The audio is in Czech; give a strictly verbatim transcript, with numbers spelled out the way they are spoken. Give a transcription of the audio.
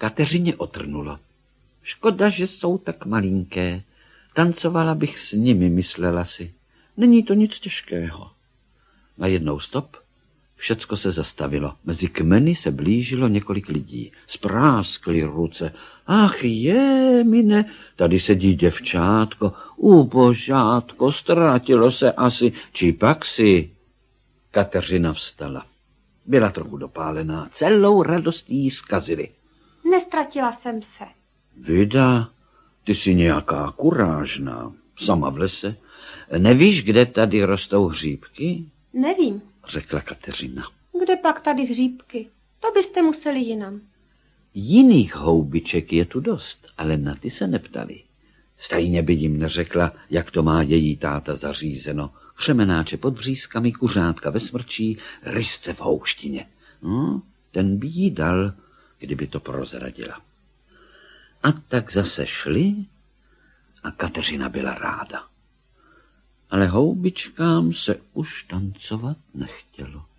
Kateřině otrnulo. Škoda, že jsou tak malinké. Tancovala bych s nimi, myslela si. Není to nic těžkého. Najednou stop. Všecko se zastavilo. Mezi kmeny se blížilo několik lidí. Spráskly ruce. Ach je, mine, tady sedí děvčátko. Ubožátko, ztratilo se asi. Či pak si? Kateřina vstala. Byla trochu dopálená. Celou radost jí zkazili. Nestratila jsem se. Vida, ty jsi nějaká kurážná. Sama v lese. Nevíš, kde tady rostou hříbky? Nevím, řekla Kateřina. Kde pak tady hříbky? To byste museli jinam. Jiných houbiček je tu dost, ale na ty se neptali. Stejně by jim neřekla, jak to má její táta zařízeno. Křemenáče pod břízkami, kuřátka ve smrčí, rysce v houštině. No, ten by jí dal, kdyby to prozradila. A tak zase šli a Kateřina byla ráda. Ale houbičkám se už tancovat nechtělo.